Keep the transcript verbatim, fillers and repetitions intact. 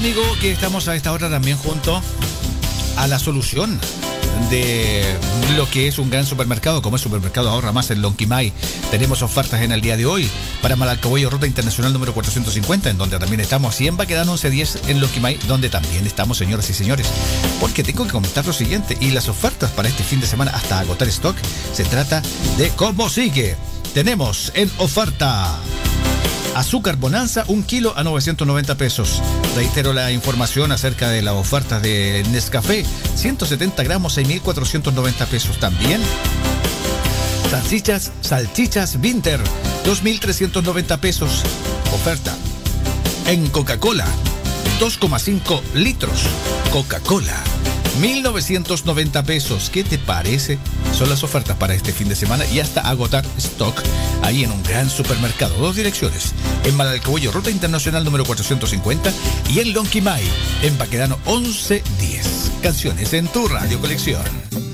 Digo que estamos a esta hora también junto a la solución de lo que es un gran supermercado, como es Supermercado Ahorra Más en Lonquimay. Tenemos ofertas en el día de hoy para Malalcahuello, Ruta Internacional número cuatrocientos cincuenta, en donde también estamos, y en Baquedano once diez en Lonquimay, donde también estamos, señoras y señores. Porque tengo que comentar lo siguiente, y las ofertas para este fin de semana hasta agotar stock, se trata de cómo sigue. Tenemos en oferta azúcar Bonanza, un kilo a novecientos noventa pesos. Reitero la información acerca de las ofertas de Nescafé, ciento setenta gramos, seis mil cuatrocientos noventa pesos. También salchichas, salchichas Winter, dos mil trescientos noventa pesos. Oferta en Coca-Cola, dos coma cinco litros. Coca-Cola, mil novecientos noventa pesos. ¿Qué te parece? Son las ofertas para este fin de semana y hasta agotar stock ahí en un gran supermercado. Dos direcciones, en Malalcahuello, Ruta Internacional número cuatrocientos cincuenta, y en Lonquimay, en Baquedano once diez. Canciones en tu radio colección.